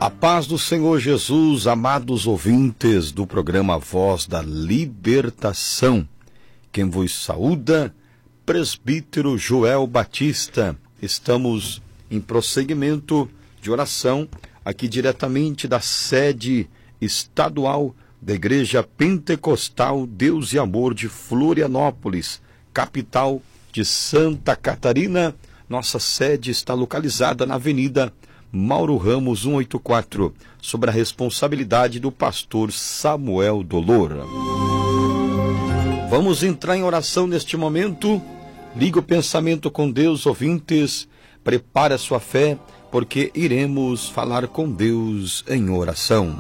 A paz do Senhor Jesus, amados ouvintes do programa Voz da Libertação. Quem vos saúda, presbítero Joel Batista. Estamos em prosseguimento de oração, aqui diretamente da sede estadual da Igreja Pentecostal Deus e Amor de Florianópolis, capital de Santa Catarina. Nossa sede está localizada na Avenida Mauro Ramos 184, sob a responsabilidade do pastor Samuel Dolor. Vamos entrar em oração neste momento. Liga o pensamento com Deus, ouvintes. Prepare a sua fé, porque iremos falar com Deus em oração.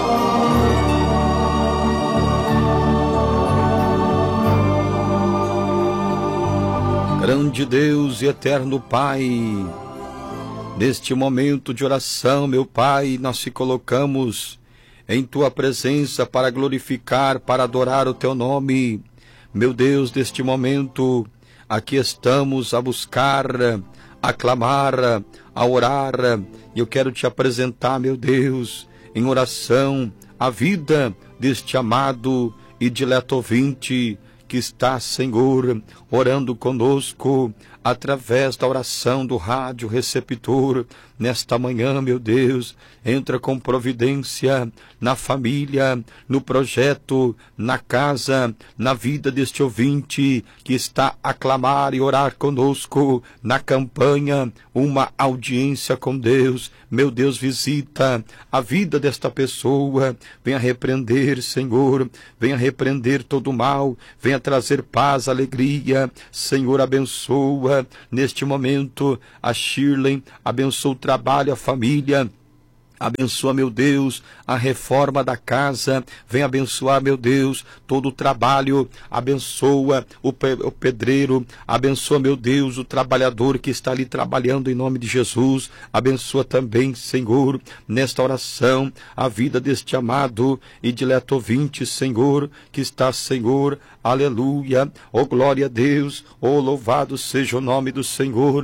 Grande Deus e eterno Pai, neste momento de oração, meu Pai, nós te colocamos em Tua presença para glorificar, para adorar o Teu nome. Meu Deus, neste momento, aqui estamos a buscar, a clamar, a orar, e eu quero te apresentar, meu Deus, em oração, a vida deste amado e dileto ouvinte que está, Senhor, orando conosco através da oração do rádio receptor. Nesta manhã, meu Deus, entra com providência na família, no projeto, na casa, na vida deste ouvinte que está a clamar e orar conosco na campanha, uma audiência com Deus. Meu Deus, visita a vida desta pessoa, venha repreender, Senhor, venha repreender todo o mal, venha trazer paz, alegria. Senhor, abençoa neste momento a Shirley, abençoa o trabalho, a família. Abençoa, meu Deus, a reforma da casa. Vem abençoar, meu Deus, todo o trabalho. Abençoa o pedreiro. Abençoa, meu Deus, o trabalhador que está ali trabalhando em nome de Jesus. Abençoa também, Senhor, nesta oração, a vida deste amado e dileto ouvinte, Senhor, que está, Senhor. Aleluia. Oh, glória a Deus. Oh, louvado seja o nome do Senhor.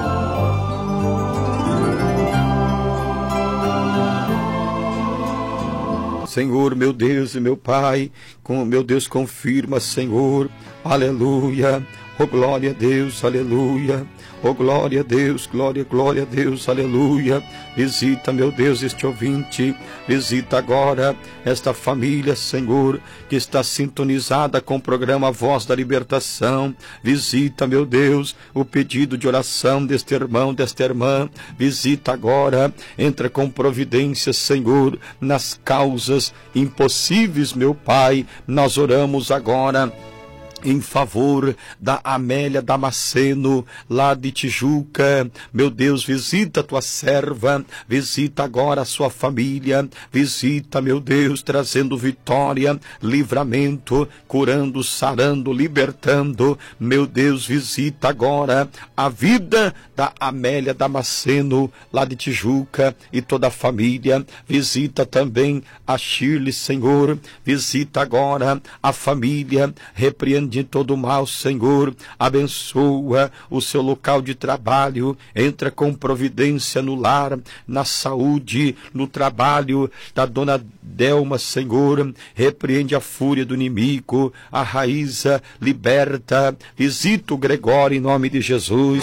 Senhor, meu Deus e meu Pai, meu Deus, confirma, Senhor, aleluia, oh glória a Deus, aleluia, oh glória a Deus, glória, glória a Deus, aleluia. Visita, meu Deus, este ouvinte, visita agora esta família, Senhor, que está sintonizada com o programa Voz da Libertação. Visita, meu Deus, o pedido de oração deste irmão, desta irmã. Visita agora, entra com providência, Senhor, nas causas impossíveis, meu Pai. Nós oramos agora em favor da Amélia Damasceno, lá de Tijuca. Meu Deus, visita a tua serva, visita agora a sua família, visita, meu Deus, trazendo vitória, livramento, curando, sarando, libertando. Meu Deus, visita agora a vida da Amélia Damasceno, lá de Tijuca, e toda a família. Visita também a Shirley, Senhor, visita agora a família, repreende de todo o mal, Senhor, abençoa o seu local de trabalho, entra com providência no lar, na saúde, no trabalho da dona Delma, Senhor, repreende a fúria do inimigo, a Raíza, liberta, visita o Gregório em nome de Jesus.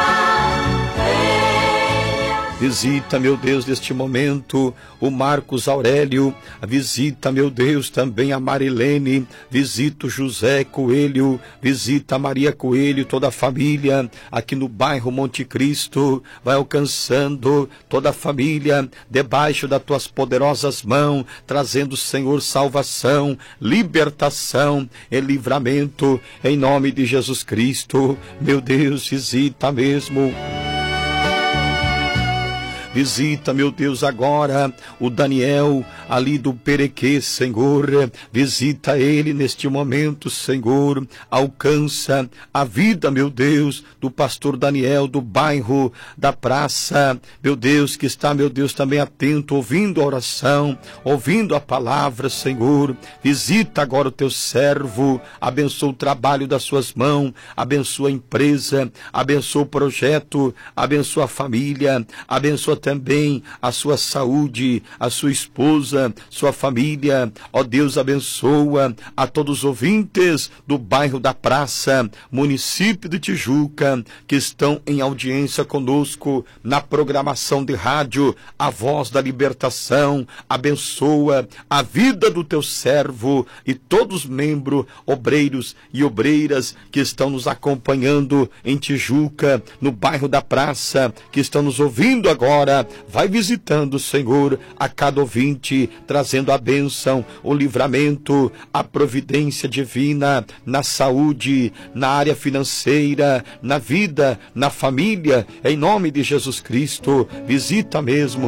Visita, meu Deus, neste momento, o Marcos Aurélio. Visita, meu Deus, também a Marilene. Visita o José Coelho. Visita a Maria Coelho, toda a família, aqui no bairro Monte Cristo. Vai alcançando toda a família, debaixo das tuas poderosas mãos, trazendo, Senhor, salvação, libertação e livramento, em nome de Jesus Cristo. Meu Deus, visita mesmo. Visita, meu Deus, agora o Daniel, ali do Perequê, Senhor. Visita ele neste momento, Senhor. Alcança a vida, meu Deus, do pastor Daniel, do bairro da praça, meu Deus, que está, meu Deus, também atento, ouvindo a oração, ouvindo a palavra, Senhor. Visita agora o teu servo, abençoa o trabalho das suas mãos, abençoa a empresa, abençoa o projeto, abençoa a família, abençoa também a sua saúde, a sua esposa, sua família. Ó Deus, abençoa a todos os ouvintes do bairro da Praça, município de Tijuca, que estão em audiência conosco na programação de rádio A Voz da Libertação. Abençoa a vida do teu servo e todos os membros, obreiros e obreiras que estão nos acompanhando em Tijuca, no bairro da Praça, que estão nos ouvindo agora. Vai visitando, Senhor, a cada ouvinte, trazendo a bênção, o livramento, a providência divina na saúde, na área financeira, na vida, na família, em nome de Jesus Cristo. Visita mesmo.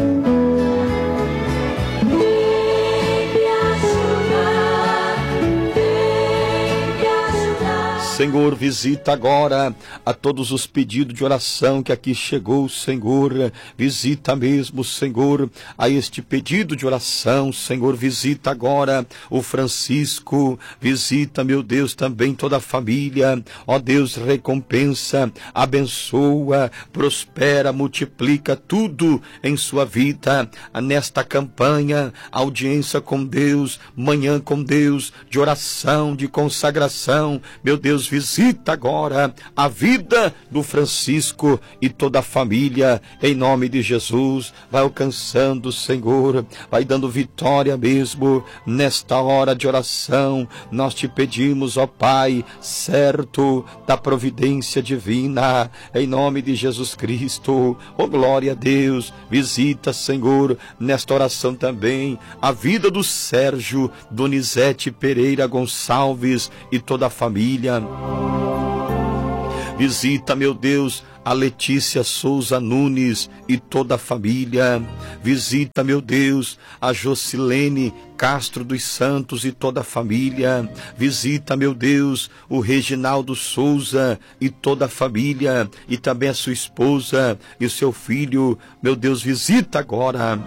Senhor, visita agora a todos os pedidos de oração que aqui chegou, Senhor. Visita mesmo, Senhor, a este pedido de oração, Senhor. Visita agora o Francisco. Visita, meu Deus, também toda a família. Ó Deus, recompensa, abençoa, prospera, multiplica tudo em sua vida. Nesta campanha, audiência com Deus, manhã com Deus, de oração, de consagração. Meu Deus, visita agora a vida do Francisco e toda a família, em nome de Jesus. Vai alcançando, Senhor, vai dando vitória mesmo nesta hora de oração. Nós te pedimos, ó Pai, certo da providência divina, em nome de Jesus Cristo. Ó glória a Deus, visita, Senhor, nesta oração também a vida do Sérgio Donizete Pereira Gonçalves e toda a família. Visita, meu Deus, a Letícia Souza Nunes e toda a família. Visita, meu Deus, a Jocilene Castro dos Santos e toda a família. Visita, meu Deus, o Reginaldo Souza e toda a família, e também a sua esposa e o seu filho. Meu Deus, visita agora.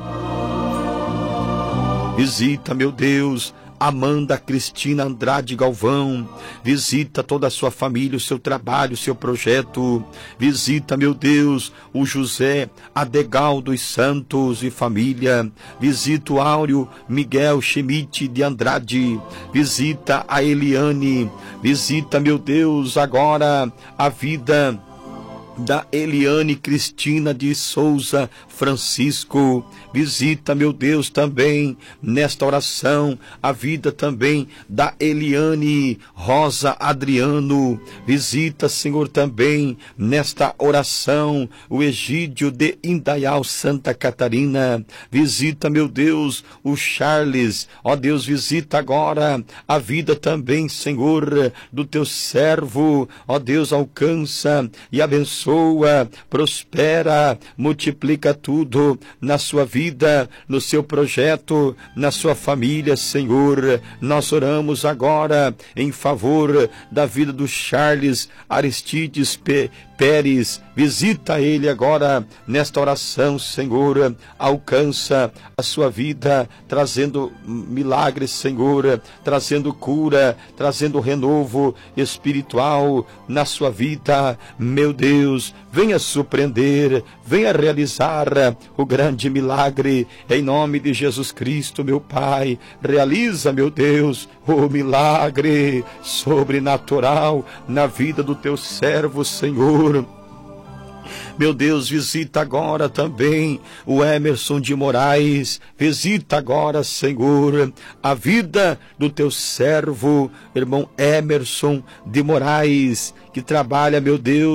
Visita, meu Deus, Amanda Cristina Andrade Galvão. Visita toda a sua família, o seu trabalho, o seu projeto. Visita, meu Deus, o José Adegal dos Santos e família. Visita o Áureo Miguel Schmidt de Andrade. Visita a Eliane. Visita, meu Deus, agora a vida da Eliane Cristina de Souza Francisco. Visita, meu Deus, também nesta oração a vida também da Eliane Rosa Adriano. Visita, Senhor, também nesta oração o Egídio de Indaial Santa Catarina. Visita, meu Deus, o Charles. Ó Deus, visita agora a vida também, Senhor, do teu servo. Ó Deus, alcança e abençoa, prospera, multiplica tudo na sua vida, no seu projeto, na sua família, Senhor. Nós oramos agora em favor da vida do Charles Aristides Pérez. Visita ele agora nesta oração, Senhor. Alcança a sua vida, trazendo milagres, Senhor, trazendo cura, trazendo renovo espiritual na sua vida. Meu Deus, venha surpreender, venha realizar o grande milagre, em nome de Jesus Cristo, meu Pai. Realiza, meu Deus, o milagre sobrenatural na vida do teu servo, Senhor. Meu Deus, visita agora também o Emerson de Moraes. Visita agora, Senhor, a vida do teu servo, irmão Emerson de Moraes, que trabalha, meu Deus,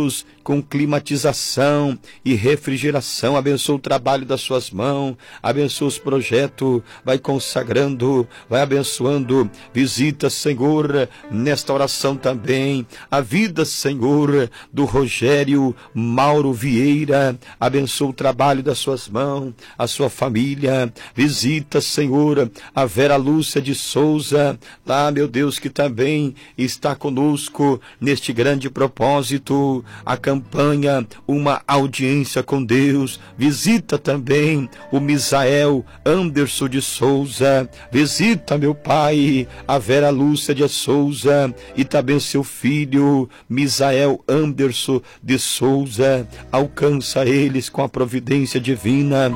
com climatização e refrigeração. Abençoa o trabalho das suas mãos, abençoa os projetos, vai consagrando, vai abençoando. Visita, Senhor, nesta oração também, a vida, Senhor, do Rogério Mauro Vieira. Abençoa o trabalho das suas mãos, a sua família. Visita, Senhor, a Vera Lúcia de Souza, lá, meu Deus, que também está conosco neste grande propósito, a campanha Uma Audiência com Deus. Visita também o Misael Anderson de Souza. Visita, meu Pai, a Vera Lúcia de Souza e também seu filho Misael Anderson de Souza. Alcança eles com a providência divina.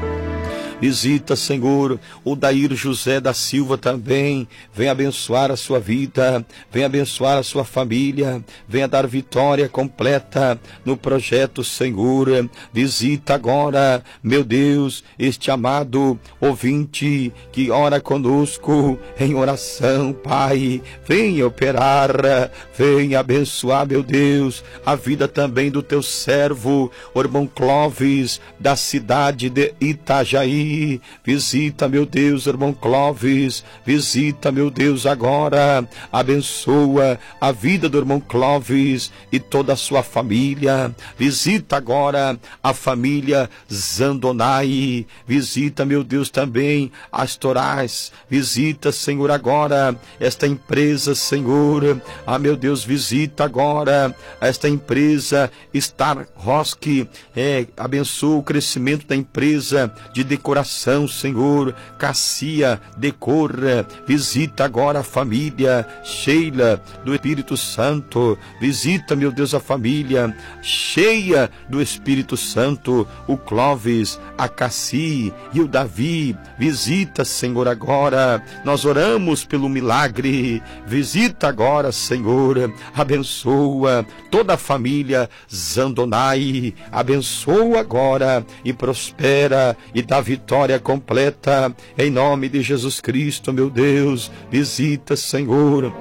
Visita, Senhor, o Dair José da Silva também. Vem abençoar a sua vida, vem abençoar a sua família, venha dar vitória completa no projeto, Senhor. Visita agora, meu Deus, este amado ouvinte que ora conosco em oração, Pai. Venha operar, venha abençoar, meu Deus, a vida também do teu servo, o irmão Clóvis, da cidade de Itajaí. Visita, meu Deus, irmão Clóvis. Visita, meu Deus, agora. Abençoa a vida do irmão Clóvis e toda a sua família. Visita agora a família Zandonai. Visita, meu Deus, também as Torás. Visita, Senhor, agora esta empresa, Senhor. Ah, meu Deus, visita agora esta empresa Star Rosk. Abençoa o crescimento da empresa de decoração, Senhor. Cassia Decora. Visita agora a família Sheila do Espírito Santo. Visita, meu Deus, a família cheia do Espírito Santo, o Clóvis, a Cassi e o Davi. Visita, Senhor, agora. Nós oramos pelo milagre. Visita agora, Senhor. Abençoa toda a família Zandonai. Abençoa agora e prospera e dá vitória completa em nome de Jesus Cristo, meu Deus. Visita, Senhor,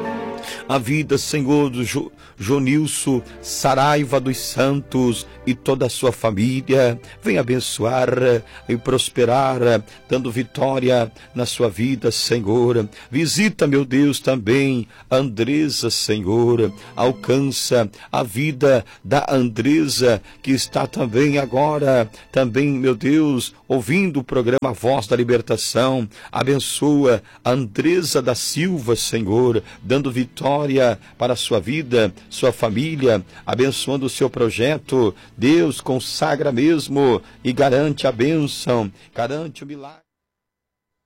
a vida, Senhor, do Jonilson Saraiva dos Santos e toda a sua família. Vem abençoar e prosperar, dando vitória na sua vida, Senhor. Visita, meu Deus, também a Andresa, Senhor. Alcança a vida da Andresa, que está também agora, também, meu Deus, ouvindo o programa Voz da Libertação. Abençoa a Andresa da Silva, Senhor, dando vitória para a sua vida, sua família, abençoando o seu projeto. Deus consagra mesmo e garante a bênção, garante o milagre.